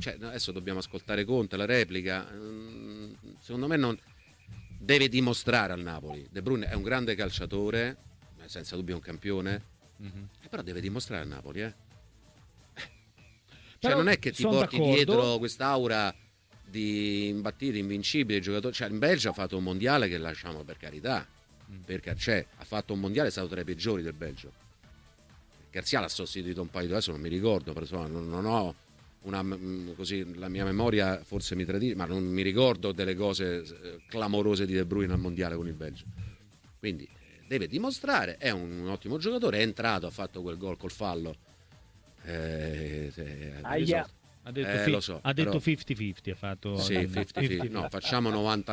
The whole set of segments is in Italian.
cioè, adesso dobbiamo ascoltare Conte, la replica. Secondo me non deve dimostrare al Napoli. De Bruyne è un grande calciatore, senza dubbio un campione, però deve dimostrare al Napoli, Cioè, Però non è che ti son porti d'accordo. dietro quest'aura di imbattiti, invincibili giocatori. Cioè, in Belgio ha fatto un mondiale che lasciamo, per carità, perché cioè, ha fatto un mondiale, è stato tra i peggiori del Belgio. Garcia l'ha sostituito un paio di adesso non mi ricordo, però insomma, non ho così, la mia memoria forse mi tradisce, ma non mi ricordo delle cose clamorose di De Bruyne al mondiale con il Belgio. Quindi deve dimostrare, è un ottimo giocatore, è entrato, ha fatto quel gol col fallo. Ha detto, lo so, ha detto però 50-50, ha fatto sì, 50-50. No, facciamo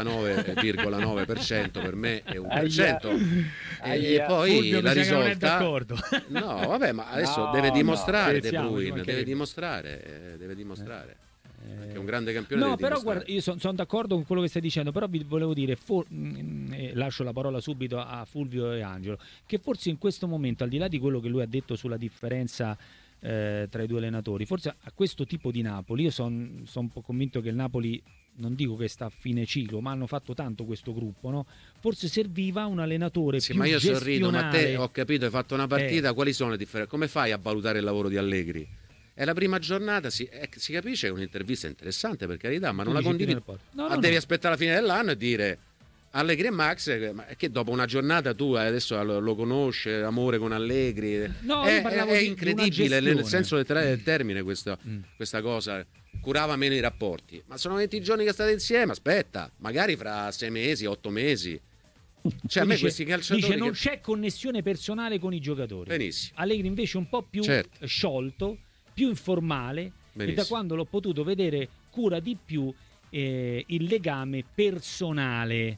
99,9% per me e 1%. E poi Fulvio, la mi sa che non è risolta. d'accordo. No, vabbè, ma adesso No, deve dimostrare De Scherziamo, ci Bruyne, mancherebbe. deve dimostrare. Perché un grande campione No, deve però dimostrare. guarda, io sono d'accordo con quello che stai dicendo, però vi volevo dire, lascio la parola subito a Fulvio e Angelo, che forse in questo momento, al di là di quello che lui ha detto sulla differenza tra i due allenatori, forse a questo tipo di Napoli, io sono un po' convinto che il Napoli, non dico che sta a fine ciclo, ma hanno fatto tanto questo gruppo, no? Forse serviva un allenatore Sì, più ma io gestionale. sorrido, ma te ho capito, hai fatto una partita, quali sono le differenze? Come fai a valutare il lavoro di Allegri? È la prima giornata, si capisce che è un'intervista interessante, per carità, ma non la condividi. Devi aspettare la fine dell'anno e dire Allegri e Max, ma che dopo una giornata tu adesso lo conosci, amore con Allegri. No, è incredibile nel senso del termine questa cosa. Curava meno i rapporti, ma sono 20 giorni che state insieme, aspetta, magari fra 6 mesi, 8 mesi. Cioè, a me questi calciatori dice non c'è connessione personale con i giocatori. Benissimo. Allegri invece un po' più sciolto, più informale. Benissimo. E da quando l'ho potuto vedere cura di più il legame personale.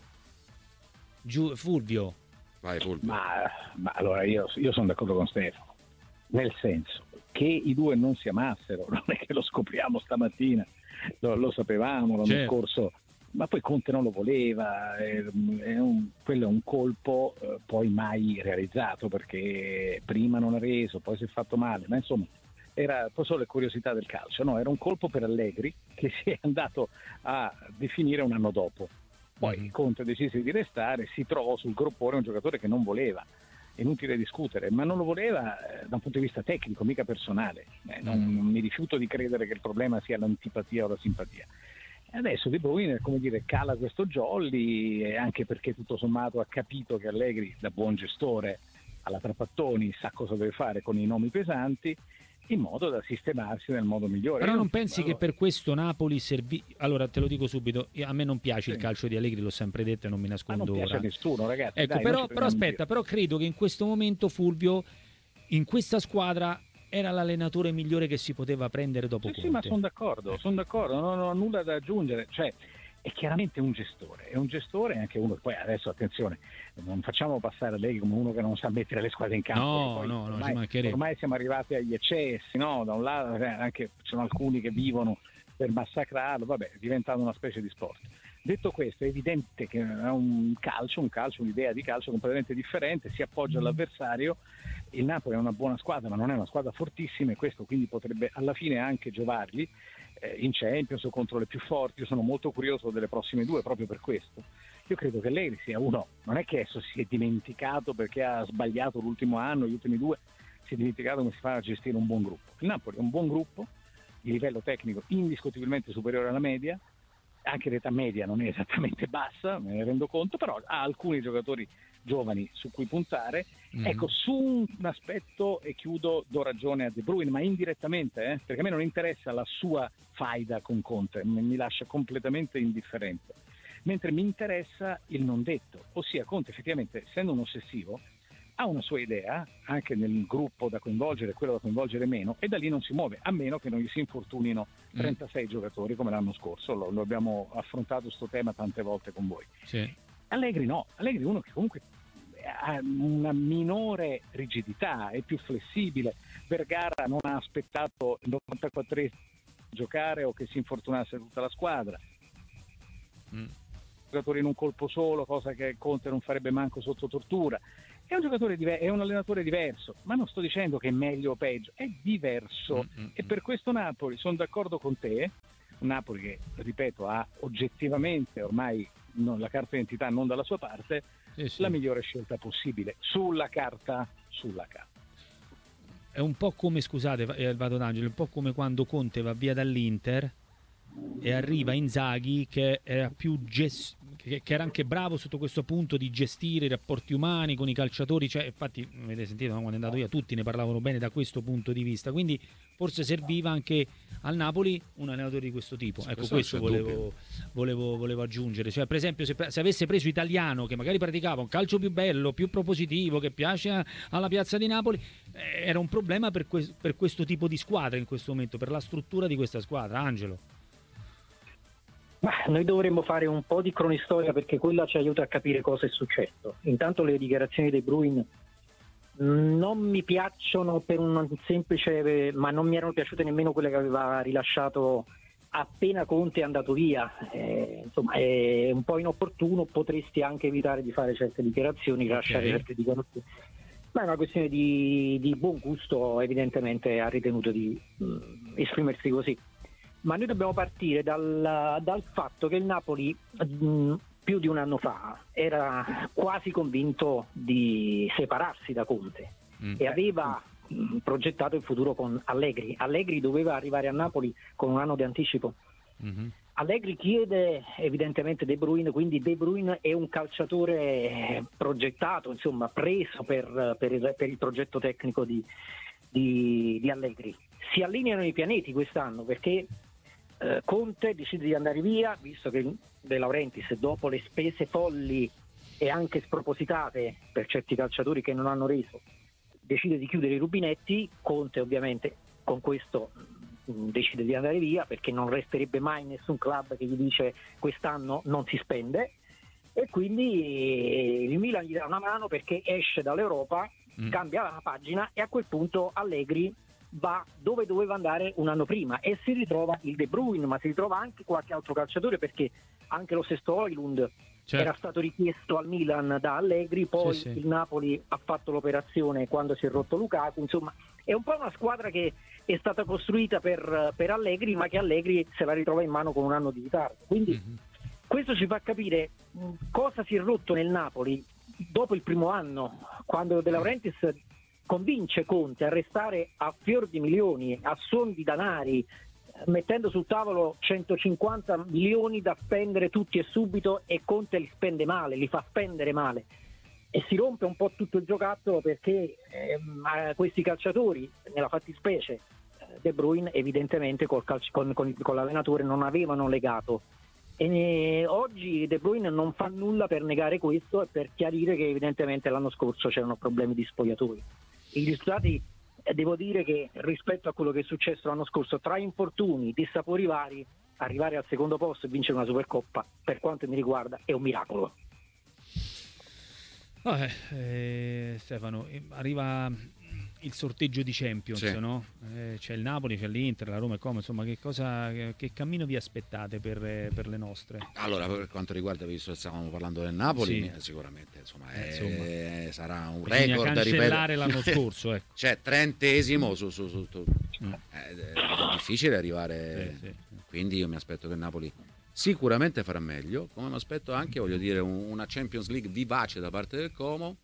Fulvio. Vai, Fulvio. Ma allora io sono d'accordo con Stefano, nel senso che i due non si amassero, non è che lo scopriamo stamattina, lo sapevamo l'anno scorso, ma poi Conte non lo voleva, quello è un colpo poi mai realizzato, perché prima non ha reso, poi si è fatto male, ma insomma era poi solo le curiosità del calcio, no? Era un colpo per Allegri che si è andato a definire un anno dopo. Poi Conte decise di restare, si trovò sul groppone un giocatore che non voleva, è inutile discutere, ma non lo voleva da un punto di vista tecnico, mica personale. Non mi rifiuto di credere che il problema sia l'antipatia o la simpatia. E adesso De Bruyne, come dire, cala questo jolly, anche perché tutto sommato ha capito che Allegri, da buon gestore alla Trapattoni, sa cosa deve fare con i nomi pesanti, in modo da sistemarsi nel modo migliore. Però non pensi che per questo Napoli allora te lo dico subito, a me non piace il calcio di Allegri, l'ho sempre detto e non mi nascondo ora. Non piace a nessuno, ragazzi. Ecco, però aspetta, però credo che in questo momento Fulvio in questa squadra era l'allenatore migliore che si poteva prendere dopo Conte. Sì, ma sono d'accordo, non ho nulla da aggiungere, cioè è chiaramente un gestore anche uno. Poi adesso attenzione, non facciamo passare Allegri come uno che non sa mettere le squadre in campo. Ormai siamo arrivati agli eccessi, no? Da un lato anche ci sono alcuni che vivono per massacrarlo, vabbè, è diventato una specie di sport. Detto questo, è evidente che è un'idea di calcio completamente differente, si appoggia all'avversario. Il Napoli è una buona squadra, ma non è una squadra fortissima, e questo quindi potrebbe alla fine anche giovargli in Champions o contro le più forti. Io sono molto curioso delle prossime due proprio per questo. Io credo che Allegri sia uno, non è che adesso si è dimenticato perché ha sbagliato l'ultimo anno, gli ultimi due, si è dimenticato come si fa a gestire un buon gruppo. Il Napoli è un buon gruppo, di livello tecnico indiscutibilmente superiore alla media, anche l'età media non è esattamente bassa, me ne rendo conto, però ha alcuni giocatori giovani su cui puntare. Ecco, su un aspetto, e chiudo, do ragione a De Bruyne, ma indirettamente, perché a me non interessa la sua faida con Conte, mi lascia completamente indifferente, mentre mi interessa il non detto, ossia Conte effettivamente, essendo un ossessivo, ha una sua idea anche nel gruppo da coinvolgere e quello da coinvolgere meno, e da lì non si muove, a meno che non gli si infortunino 36 giocatori come l'anno scorso. Lo abbiamo affrontato sto tema tante volte con voi. Allegri no, Allegri è uno che comunque ha una minore rigidità, è più flessibile. Vergara non ha aspettato il 94esimo giocare o che si infortunasse tutta la squadra. Giocatori in un colpo solo, cosa che Conte non farebbe manco sotto tortura. È un giocatore è un allenatore diverso, ma non sto dicendo che è meglio o peggio, è diverso. E per questo Napoli, sono d'accordo con te, un Napoli che, ripeto, ha oggettivamente ormai la carta d'identità non dalla sua parte, la migliore scelta possibile sulla carta. È un po' come, scusate, vado d'Angelo, è un po' come quando Conte va via dall'Inter e arriva Inzaghi che era che era anche bravo sotto questo punto di gestire i rapporti umani con i calciatori, cioè, infatti avete sentito, no? Quando è andato via tutti ne parlavano bene da questo punto di vista, quindi forse serviva anche al Napoli un allenatore di questo tipo. Ecco, questo volevo aggiungere, cioè, per esempio, se avesse preso Italiano, che magari praticava un calcio più bello, più propositivo, che piace alla piazza di Napoli, era un problema per questo tipo di squadra in questo momento, per la struttura di questa squadra. Angelo? Ma noi dovremmo fare un po' di cronistoria, perché quella ci aiuta a capire cosa è successo. Intanto le dichiarazioni dei Bruin non mi piacciono per un semplice, ma non mi erano piaciute nemmeno quelle che aveva rilasciato appena Conte è andato via. Insomma, è un po' inopportuno, potresti anche evitare di fare certe dichiarazioni, rilasciare certe dichiarazioni. Ma è una questione di buon gusto, evidentemente ha ritenuto di esprimersi così. Ma noi dobbiamo partire dal fatto che il Napoli più di un anno fa era quasi convinto di separarsi da Conte e aveva progettato il futuro con Allegri. Allegri doveva arrivare a Napoli con un anno di anticipo. Allegri chiede evidentemente De Bruyne, quindi De Bruyne è un calciatore progettato, insomma preso per il progetto tecnico di Allegri. Si allineano i pianeti quest'anno, perché Conte decide di andare via, visto che De Laurentiis, dopo le spese folli e anche spropositate per certi calciatori che non hanno reso, decide di chiudere i rubinetti. Conte ovviamente con questo decide di andare via, perché non resterebbe mai nessun club che gli dice quest'anno non si spende, e quindi il Milan gli dà una mano perché esce dall'Europa, cambia la pagina, e a quel punto Allegri va dove doveva andare un anno prima e si ritrova il De Bruyne, ma si ritrova anche qualche altro calciatore, perché anche lo stesso Højlund era stato richiesto al Milan da Allegri, poi il Napoli ha fatto l'operazione quando si è rotto Lukaku. Insomma, è un po' una squadra che è stata costruita per Allegri, ma che Allegri se la ritrova in mano con un anno di ritardo. Quindi questo ci fa capire cosa si è rotto nel Napoli dopo il primo anno, quando De Laurentiis convince Conte a restare a fior di milioni, a suon di danari, mettendo sul tavolo 150 milioni da spendere tutti e subito, e Conte li spende male, li fa spendere male, e si rompe un po' tutto il giocattolo, perché questi calciatori, nella fattispecie De Bruyne, evidentemente con l'allenatore non avevano legato. E oggi De Bruyne non fa nulla per negare questo e per chiarire che evidentemente l'anno scorso c'erano problemi di spogliatoi. I risultati, devo dire che rispetto a quello che è successo l'anno scorso, tra infortuni, dissapori vari, arrivare al secondo posto e vincere una Supercoppa, per quanto mi riguarda, è un miracolo. Stefano, arriva il sorteggio di Champions, no? C'è il Napoli, c'è l'Inter, la Roma e come, insomma, che cammino vi aspettate per le nostre? Allora, per quanto riguarda, visto che stavamo parlando del Napoli, sicuramente insomma, sarà un record da cancellare l'anno scorso, ecco. Cioè 30esimo è difficile arrivare, quindi io mi aspetto che il Napoli sicuramente farà meglio, come mi aspetto anche, voglio dire, una Champions League vivace da parte del Como,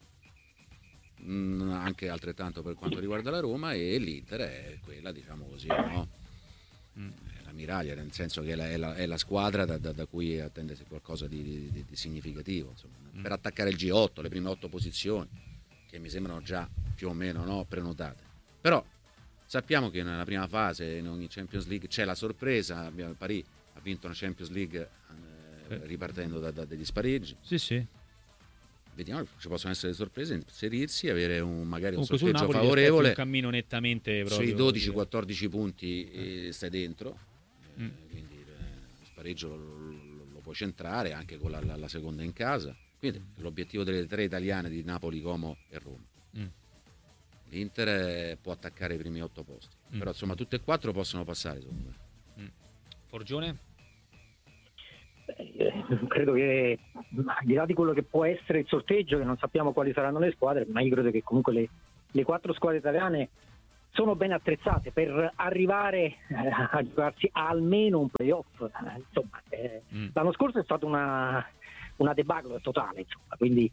anche altrettanto per quanto riguarda la Roma, e l'Inter è quella, diciamo così, no? La miraglia, nel senso che è la squadra da cui attendersi qualcosa di significativo, insomma, per attaccare il G8, le prime 8 posizioni, che mi sembrano già più o meno prenotate. Però sappiamo che nella prima fase in ogni Champions League c'è la sorpresa. Paris ha vinto una Champions League ripartendo da degli spareggi. Sì. Vediamo, ci possono essere sorprese, inserirsi, avere magari un Comunque sorteggio favorevole. Un cammino nettamente sui 12-14 punti stai dentro, quindi lo spareggio lo puoi centrare anche con la seconda in casa. Quindi l'obiettivo delle 3 italiane di Napoli, Como e Roma. L'Inter può attaccare i primi 8 posti, però insomma tutte e 4 possono passare, secondo me. Io credo che, al di là di quello che può essere il sorteggio, che non sappiamo quali saranno le squadre, ma io credo che comunque le 4 squadre italiane sono ben attrezzate per arrivare a giocarsi almeno un playoff. Insomma, l'anno scorso è stata una debacle totale, insomma, quindi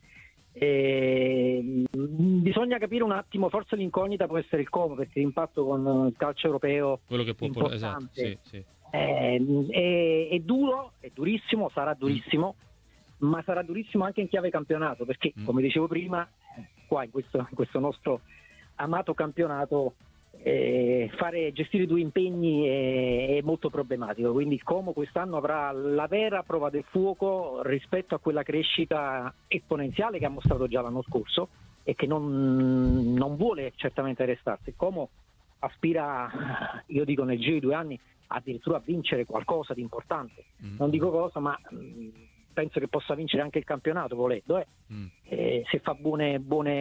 bisogna capire un attimo, forse l'incognita può essere il Como, perché l'impatto con il calcio europeo, quello che può importante, esatto, sì. è duro, è durissimo, sarà durissimo, ma sarà durissimo anche in chiave campionato, perché come dicevo prima, qua in questo nostro amato campionato, gestire 2 impegni è molto problematico, quindi il Como quest'anno avrà la vera prova del fuoco rispetto a quella crescita esponenziale che ha mostrato già l'anno scorso e che non vuole certamente restarsi. Il Como aspira, io dico, nel giro di 2 anni addirittura a vincere qualcosa di importante, non dico cosa, ma penso che possa vincere anche il campionato volendo, se fa buoni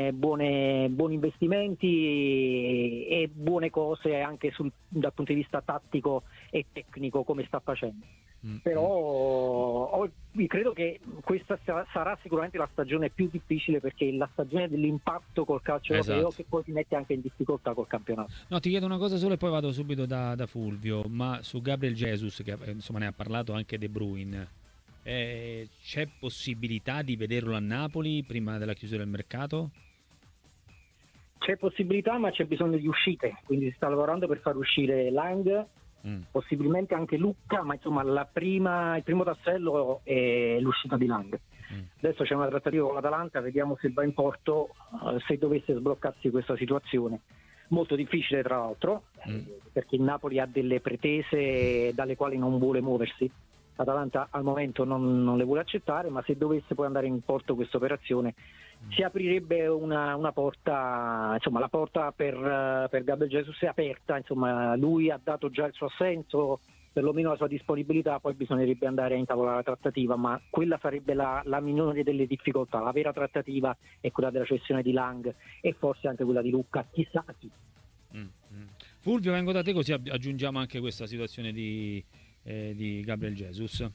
investimenti e buone cose anche dal punto di vista tattico e tecnico, come sta facendo. Però credo che questa sarà sicuramente la stagione più difficile, perché è la stagione dell'impatto col calcio europeo, che poi ti mette anche in difficoltà col campionato. No, ti chiedo una cosa solo e poi vado subito da Fulvio, ma su Gabriel Jesus, che insomma ne ha parlato anche De Bruyne, c'è possibilità di vederlo a Napoli prima della chiusura del mercato? C'è possibilità, ma c'è bisogno di uscite, quindi si sta lavorando per far uscire Lang, possibilmente anche Lucca, ma insomma il primo tassello è l'uscita di Lang. Adesso c'è una trattativa con l'Atalanta, vediamo se va in porto, se dovesse sbloccarsi questa situazione. Molto difficile tra l'altro, perché il Napoli ha delle pretese dalle quali non vuole muoversi. L'Atalanta al momento non le vuole accettare, ma se dovesse poi andare in porto questa operazione si aprirebbe una porta, insomma la porta per Gabriel Jesus è aperta, insomma lui ha dato già il suo assenso, perlomeno la sua disponibilità, poi bisognerebbe andare a intavolare la trattativa, ma quella sarebbe la minore delle difficoltà. La vera trattativa è quella della cessione di Lang e forse anche quella di Lucca, chissà chi. Fulvio, vengo da te così aggiungiamo anche questa situazione di Gabriel Jesus.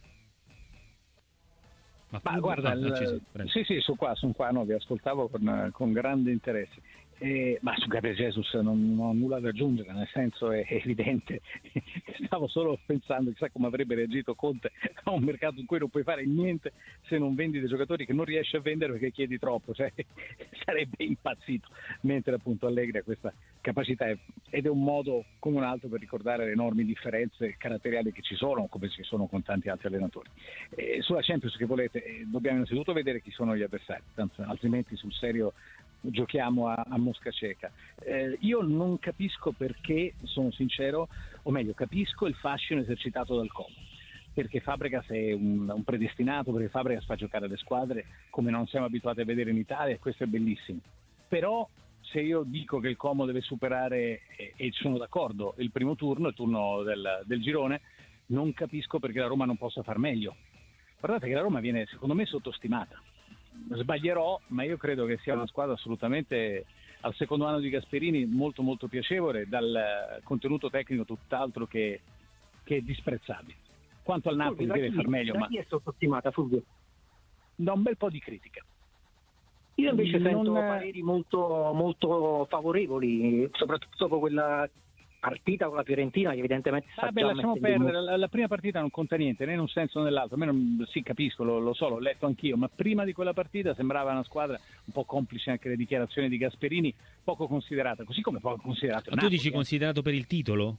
Ma guarda, sì, sono qua, no, vi ascoltavo con grande interesse. Ma su Gabriel Jesus non ho nulla da aggiungere, nel senso è evidente. Stavo solo pensando, chissà come avrebbe reagito Conte a un mercato in cui non puoi fare niente se non vendi dei giocatori che non riesci a vendere perché chiedi troppo, cioè sarebbe impazzito, mentre appunto Allegri ha questa capacità ed è un modo come un altro per ricordare le enormi differenze caratteriali che ci sono, come ci sono con tanti altri allenatori. Sulla Champions, che volete, dobbiamo innanzitutto vedere chi sono gli avversari, altrimenti sul serio giochiamo a mosca cieca. Io non capisco perché, sono sincero, o meglio capisco il fascino esercitato dal Como, perché Fabregas è un predestinato, perché Fabregas fa giocare le squadre come non siamo abituati a vedere in Italia, e questo è bellissimo. Però se io dico che il Como deve superare, e sono d'accordo, il primo turno, il turno del girone, non capisco perché la Roma non possa far meglio. Guardate che la Roma viene, secondo me, sottostimata. Sbaglierò, ma io credo che sia una squadra assolutamente, al secondo anno di Gasperini, molto molto piacevole, dal contenuto tecnico tutt'altro che disprezzabile. Quanto al Napoli deve far meglio, ma chi è sottostimata, Fulvio? Da un bel po' di critica. Io invece sento pareri molto, molto favorevoli, soprattutto dopo quella partita con la Fiorentina, che evidentemente lasciamo perdere, la prima partita non conta niente, né in un senso né nell'altro. A me sì, capisco, lo so, l'ho letto anch'io, ma prima di quella partita sembrava una squadra un po' complice, anche le dichiarazioni di Gasperini, poco considerata, così come poco considerata. Ma tu dici considerato per il titolo?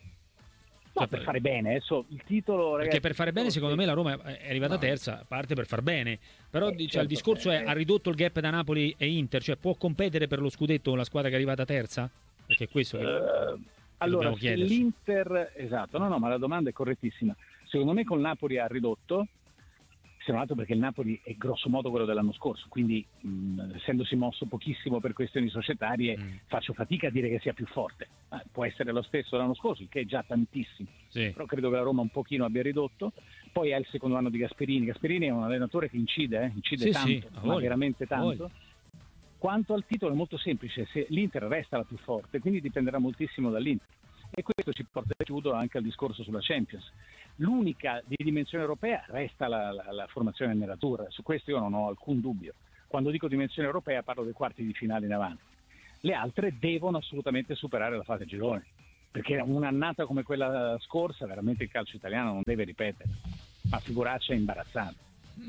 No, per fare bene, adesso il titolo, ragazzi, perché per fare bene secondo me la Roma è arrivata terza, parte per far bene, però certo, il discorso è: ha ridotto il gap da Napoli e Inter, cioè può competere per lo scudetto con la squadra che è arrivata terza? Perché è questo allora, se l'Inter, esatto, no, ma la domanda è correttissima. Secondo me col Napoli ha ridotto, se non altro perché il Napoli è grosso modo quello dell'anno scorso, quindi essendosi mosso pochissimo per questioni societarie, faccio fatica a dire che sia più forte. Può essere lo stesso l'anno scorso, il che è già tantissimo, sì. Però credo che la Roma un pochino abbia ridotto. Poi è il secondo anno di Gasperini. Gasperini è un allenatore che incide sì, tanto, sì, ma veramente tanto. Quanto al titolo è molto semplice: se l'Inter resta la più forte, quindi dipenderà moltissimo dall'Inter, e questo ci porta, chiudo, anche al discorso sulla Champions. L'unica di dimensione europea resta la formazione nella Tour, su questo io non ho alcun dubbio. Quando dico dimensione europea parlo dei quarti di finale in avanti. Le altre devono assolutamente superare la fase gironi, perché un'annata come quella scorsa veramente il calcio italiano non deve ripetere, ma figuraccia imbarazzante.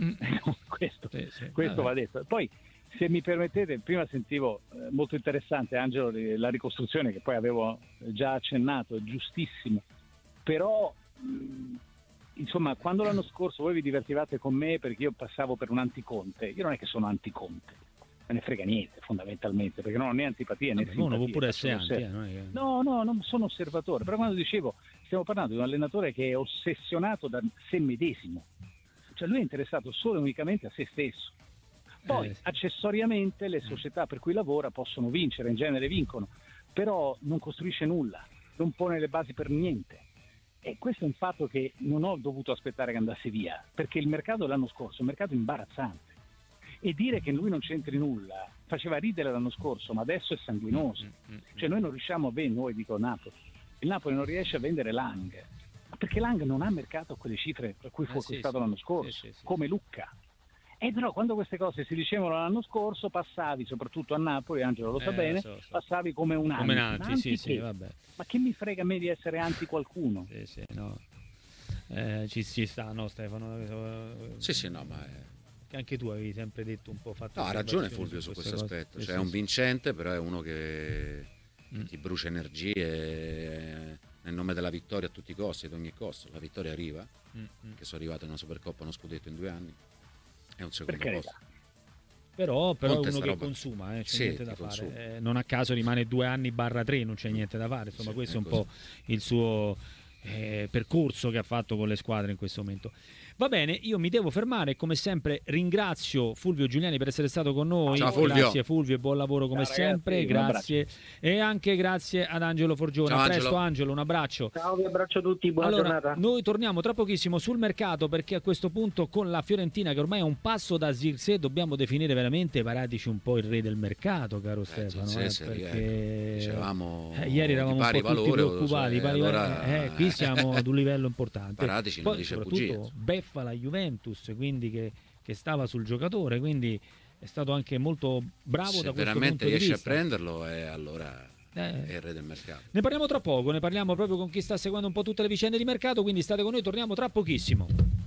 Questo va detto. Poi, se mi permettete, prima sentivo molto interessante, Angelo, la ricostruzione che poi avevo già accennato, è giustissimo, però insomma, quando l'anno scorso voi vi divertivate con me perché io passavo per un anticonte, io non è che sono anticonte, me ne frega niente fondamentalmente, perché non ho né antipatia né simpatia. Uno può pure essere anti, no, non sono osservatore, però quando dicevo, stiamo parlando di un allenatore che è ossessionato da sé medesimo, cioè lui è interessato solo e unicamente a se stesso. Poi accessoriamente le società per cui lavora possono vincere, in genere vincono, però non costruisce nulla, non pone le basi per niente. E questo è un fatto che non ho dovuto aspettare che andasse via, perché il mercato dell'anno scorso è un mercato imbarazzante, e dire che lui non c'entri nulla faceva ridere l'anno scorso, ma adesso è sanguinoso. Cioè noi non riusciamo a vendere, noi dico Napoli, il Napoli non riesce a vendere Lang, ma perché Lang non ha mercato a quelle cifre per cui fu acquistato l'anno scorso, come Lucca. E però quando queste cose si dicevano l'anno scorso passavi, soprattutto a Napoli, Angelo lo sa bene, passavi come un anti. Come anti, sì, vabbè. Ma che mi frega a me di essere anti qualcuno? Sì, no. Ci sta, no Stefano? Sì, no, ma che anche tu avevi sempre detto un po' fatto. No, ha ragione Fulvio su questo aspetto, cioè è un vincente, però è uno che ti brucia energie nel nome della vittoria a tutti i costi, ad ogni costo. La vittoria arriva, che sono arrivato in una Supercoppa, uno scudetto in 2 anni. È un secondo posto. Però è uno che consuma, c'è niente da fare. Non a caso rimane 2 anni /3, non c'è niente da fare. Insomma, questo è un po' il suo percorso che ha fatto con le squadre in questo momento. Va bene, io mi devo fermare, come sempre ringrazio Fulvio Giuliani per essere stato con noi. Ciao Fulvio. Grazie Fulvio e buon lavoro come sempre, ragazzi, grazie. E anche grazie ad Angelo Forgione. Ciao, a presto Angelo, un abbraccio. Ciao, vi abbraccio tutti, buona giornata. Noi torniamo tra pochissimo sul mercato, perché a questo punto con la Fiorentina, che ormai è un passo da Zirkzee, dobbiamo definire veramente Paratici un po' il re del mercato, caro Stefano, perché dicevamo ieri eravamo un po' tutti preoccupati, qui siamo ad un livello importante. Paratici non dice bugie. Beffa la Juventus, quindi che stava sul giocatore, quindi è stato anche molto bravo se da questo punto di vista. Se veramente riesce a prenderlo, allora è il re del mercato. Ne parliamo tra poco, ne parliamo proprio con chi sta seguendo un po' tutte le vicende di mercato, quindi state con noi, torniamo tra pochissimo.